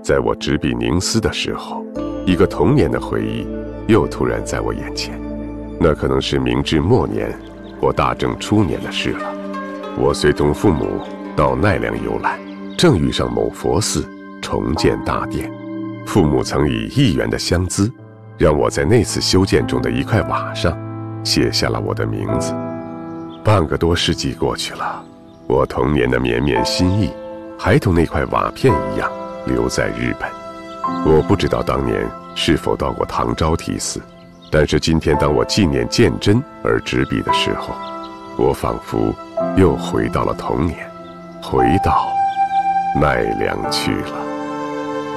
在我执笔凝思的时候，一个童年的回忆又突然在我眼前。那可能是明治末年或大正初年的事了。我随同父母到奈良游览，正遇上某佛寺重建大殿。父母曾以1元的香资，让我在那次修建中的一块瓦上写下了我的名字。半个多世纪过去了，我童年的绵绵心意还同那块瓦片一样留在日本。我不知道当年是否到过唐招提寺，但是今天当我纪念鉴真而执笔的时候，我仿佛又回到了童年，回到奈良去了。